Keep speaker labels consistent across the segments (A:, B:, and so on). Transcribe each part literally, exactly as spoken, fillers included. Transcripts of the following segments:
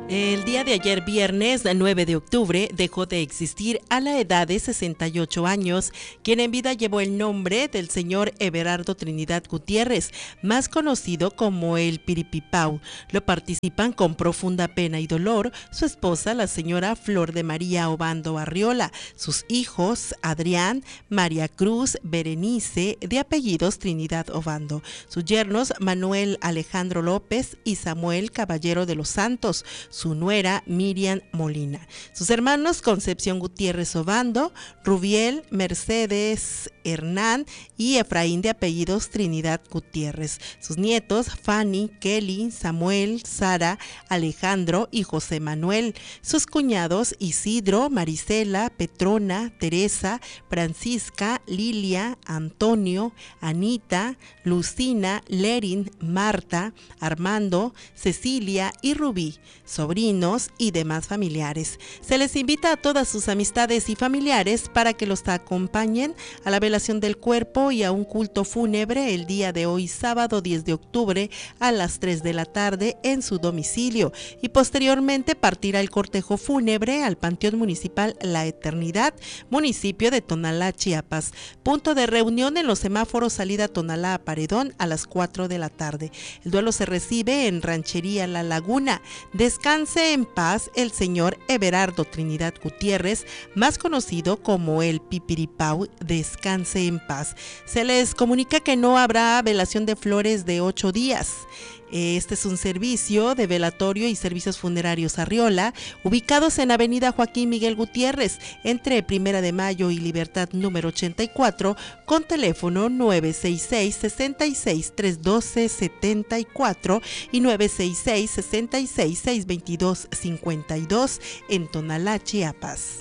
A: El día de ayer, viernes nueve de octubre, dejó de existir a la edad de sesenta y ocho años, quien en vida llevó el nombre del señor Everardo Trinidad Gutiérrez, más conocido como el Piripipau. Lo participan con profunda pena y dolor su esposa, la señora Flor de María Obando Arriola, sus hijos Adrián, María Cruz, Berenice, de apellidos Trinidad Obando, sus yernos Manuel Alejandro López y Samuel Caballero de los Santos, su nuera Miriam Molina, sus hermanos Concepción Gutiérrez Obando, Rubiel, Mercedes Hernán y Efraín de apellidos Trinidad Gutiérrez, sus nietos Fanny, Kelly, Samuel, Sara, Alejandro y José Manuel, sus cuñados Isidro, Marisela, Petrona, Teresa, Francisca, Lilia, Antonio, Anita, Lucina, Lerin, Marta, Armando, Cecilia y Rubí, sobrinos y demás familiares. Se les invita a todas sus amistades y familiares para que los acompañen a la velación del cuerpo y a un culto fúnebre el día de hoy, sábado diez de octubre, a las tres de la tarde en su domicilio, y posteriormente partirá el cortejo fúnebre al Panteón Municipal La Eternidad, municipio de Tonalá, Chiapas. Punto de reunión en los semáforos salida Tonalá a Paredón a las cuatro de la tarde. El duelo se recibe en Ranchería La Laguna. Descanse en paz el señor Everardo Trinidad Gutiérrez, más conocido como el Pipiripau. Descanse en paz. Se les comunica que no habrá velación de flores de ocho días. Este es un servicio de velatorio y servicios funerarios Arriola, ubicados en Avenida Joaquín Miguel Gutiérrez, entre Primera de Mayo y Libertad número ochenta y cuatro, con teléfono nueve seis seis, seis seis, tres uno dos, siete cuatro y nueve seis seis, seis seis, seis dos dos, cinco dos en Tonalá, Chiapas.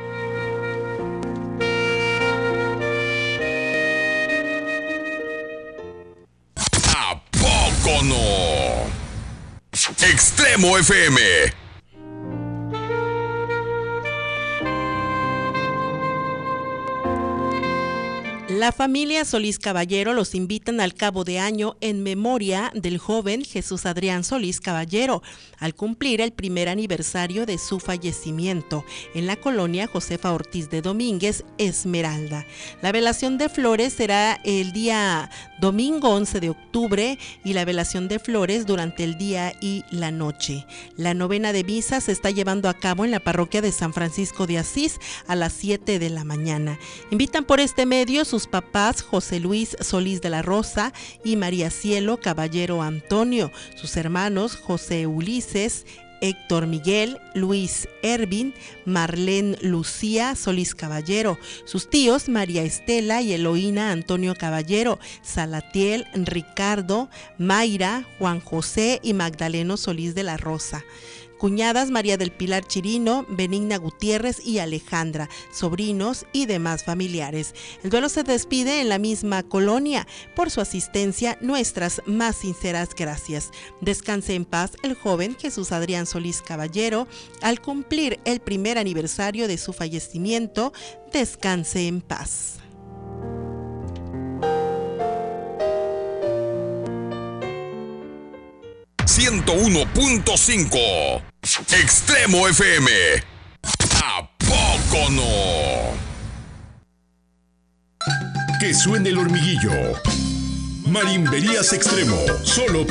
B: Cono Extremo F M.
A: La familia Solís Caballero los invitan al cabo de año en memoria del joven Jesús Adrián Solís Caballero, al cumplir el primer aniversario de su fallecimiento en la colonia Josefa Ortiz de Domínguez, Esmeralda. La velación de flores será el día domingo once de octubre y la velación de flores durante el día y la noche. La novena de misa se está llevando a cabo en la parroquia de San Francisco de Asís a las siete de la mañana. Invitan por este medio sus papás José Luis Solís de la Rosa y María Cielo Caballero Antonio, sus hermanos José Ulises, Héctor Miguel, Luis Ervin, Marlene Lucía Solís Caballero, sus tíos María Estela y Eloína Antonio Caballero, Salatiel, Ricardo, Mayra, Juan José y Magdaleno Solís de la Rosa. Cuñadas María del Pilar Chirino, Benigna Gutiérrez y Alejandra, sobrinos y demás familiares. El duelo se despide en la misma colonia. Por su asistencia, nuestras más sinceras gracias. Descanse en paz el joven Jesús Adrián Solís Caballero, al cumplir el primer aniversario de su fallecimiento. Descanse en paz.
B: ciento uno punto cinco Extremo F M. ¿A poco no?
C: Que suene el hormiguillo. Marimberías Extremo, solo